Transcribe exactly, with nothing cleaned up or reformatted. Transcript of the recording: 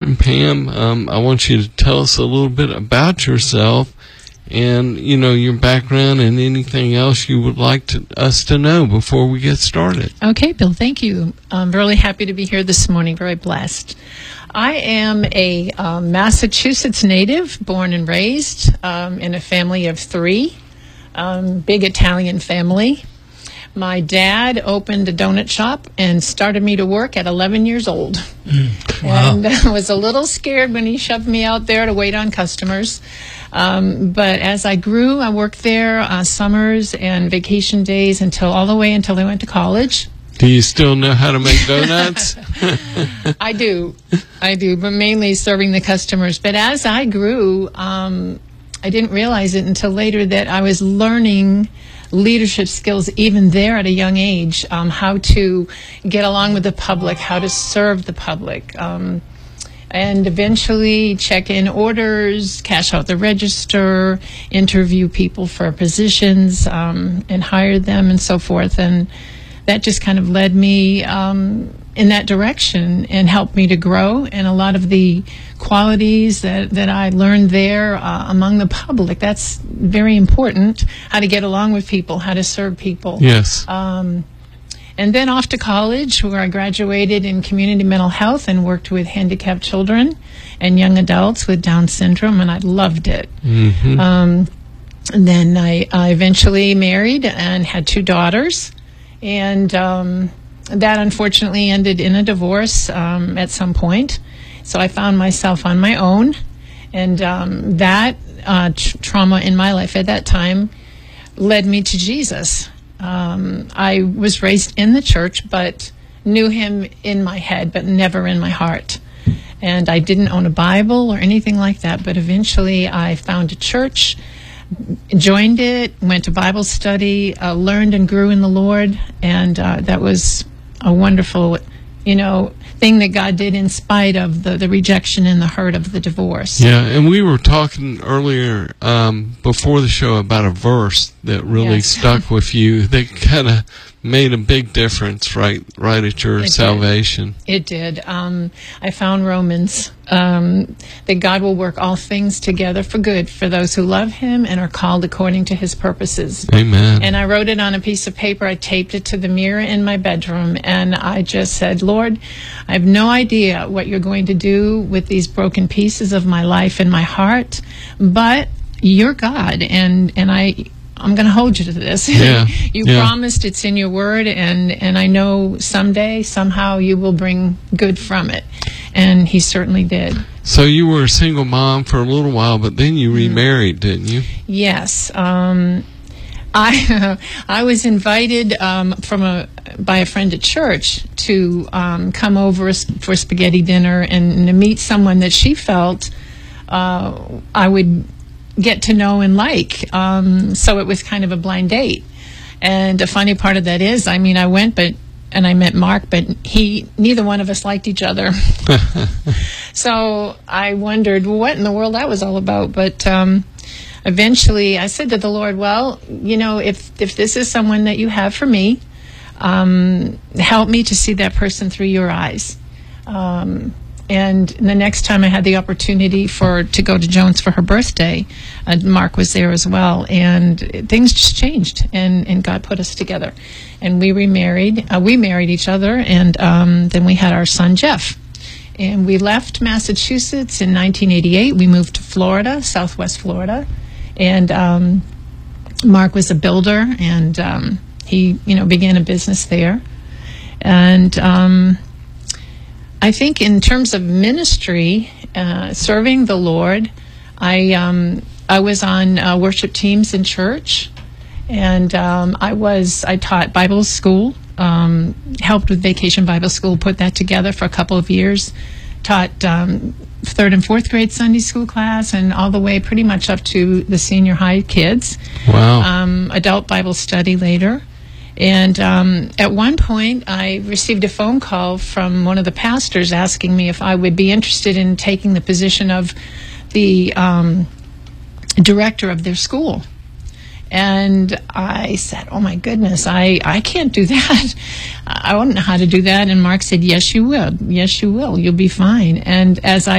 And Pam, um, I want you to tell us a little bit about yourself and, you know, your background and anything else you would like to, us to know before we get started. Okay, Bill, thank you. I'm really happy to be here this morning, very blessed. I am a um, Massachusetts native, born and raised um, in a family of three, um, big Italian family. My dad opened a donut shop and started me to work at eleven years old. Mm, wow. And I was a little scared when he shoved me out there to wait on customers. Um, but as I grew, I worked there uh, summers and vacation days until all the way until I went to college. Do you still know how to make donuts? I do. I do, but mainly serving the customers. But as I grew, um, I didn't realize it until later that I was learning leadership skills even there at a young age, um, how to get along with the public, how to serve the public, um, and eventually check in orders, cash out the register, interview people for positions, um, and hire them and so forth. And that just kind of led me um, in that direction and helped me to grow. And a lot of the qualities that, that I learned there uh, among the public, that's very important, how to get along with people, how to serve people. Yes. Um, and then off to college, where I graduated in community mental health and worked with handicapped children and young adults with Down syndrome, and I loved it. Mm-hmm. Um, and then I, I eventually married and had two daughters. And um, that unfortunately ended in a divorce um, at some point. So I found myself on my own. And um, that uh, tr- trauma in my life at that time led me to Jesus. Um, I was raised in the church, but knew him in my head, but never in my heart. And I didn't own a Bible or anything like that. But eventually I found a church, joined it, went to Bible study, uh, learned and grew in the Lord, and uh, that was a wonderful, you know, thing that God did in spite of the, the rejection and the hurt of the divorce. Yeah, and we were talking earlier um, before the show about a verse that really Yes. stuck with you that kind of made a big difference right right at your It salvation. Did. It did. Um, I found Romans, um, that God will work all things together for good for those who love him and are called according to his purposes. Amen. And I wrote it on a piece of paper. I taped it to the mirror in my bedroom, and I just said, Lord, I have no idea what you're going to do with these broken pieces of my life and my heart, but you're God, and, and I... I'm going to hold you to this. Yeah, you yeah. promised, it's in your word, and, and I know someday, somehow, you will bring good from it. And he certainly did. So you were a single mom for a little while, but then you remarried, didn't you? Yes. Um, I I was invited um, from a by a friend at church to um, come over for spaghetti dinner and, and to meet someone that she felt uh, I would get to know and like. Um, so it was kind of a blind date. And the funny part of that is, I mean, I went, but and I met Mark, but he, neither one of us liked each other. So I wondered what in the world that was all about. But um, eventually I said to the Lord, well, you know, if, if this is someone that you have for me, um, help me to see that person through your eyes. Um, And the next time I had the opportunity for to go to Jones for her birthday, uh, Mark was there as well, and things just changed, and, and God put us together, and we remarried. Uh, we married each other, and um, then we had our son Jeff, and we left Massachusetts in nineteen eighty-eight. We moved to Florida, Southwest Florida, and um, Mark was a builder, and um, he, you know, began a business there, and. Um, I think in terms of ministry, uh, serving the Lord, I um, I was on uh, worship teams in church, and um, I was I taught Bible school, um, helped with Vacation Bible School, put that together for a couple of years, taught um, third and fourth grade Sunday school class, and all the way pretty much up to the senior high kids. Wow. Um, adult Bible study later. And um, at one point, I received a phone call from one of the pastors asking me if I would be interested in taking the position of the um, director of their school. And I said, oh, my goodness, I, I can't do that. I don't know how to do that. And Mark said, yes, you will. Yes, you will. You'll be fine. And as I